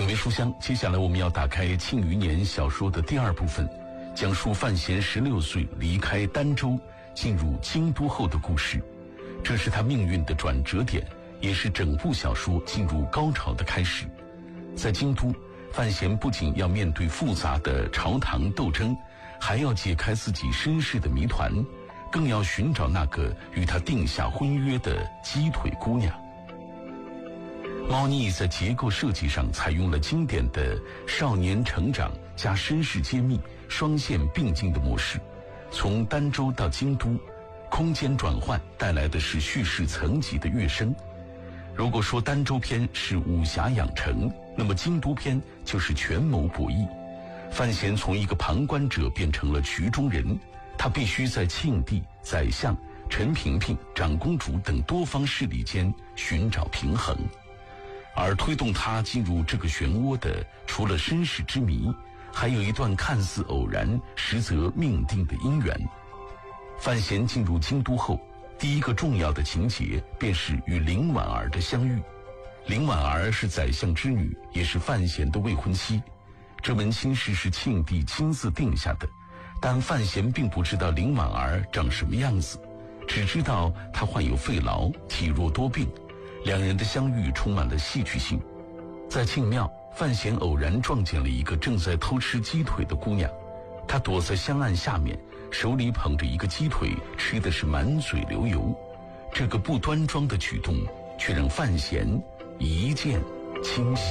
味书香，接下来我们要打开《庆余年》小说的第二部分，讲述范闲16岁离开儋州进入京都后的故事。这是他命运的转折点，也是整部小说进入高潮的开始。在京都，范闲不仅要面对复杂的朝堂斗争，还要解开自己身世的谜团，更要寻找那个与他定下婚约的鸡腿姑娘。猫腻在结构设计上采用了经典的少年成长加身世揭秘双线并进的模式，从儋州到京都，空间转换带来的是叙事层级的跃升。如果说儋州篇是武侠养成，那么京都篇就是权谋博弈。范闲从一个旁观者变成了局中人，他必须在庆帝、宰相、陈萍萍、长公主等多方势力间寻找平衡。而推动他进入这个漩涡的，除了身世之谜，还有一段看似偶然实则命定的姻缘。范闲进入京都后，第一个重要的情节便是与林婉儿的相遇。林婉儿是宰相之女，也是范闲的未婚妻。这门亲事是庆帝亲自定下的，但范闲并不知道林婉儿长什么样子，只知道她患有肺痨，体弱多病。两人的相遇充满了戏剧性。在庆庙，范闲偶然撞见了一个正在偷吃鸡腿的姑娘，她躲在香案下面，手里捧着一个鸡腿，吃的是满嘴流油。这个不端庄的举动，却让范闲一见倾心。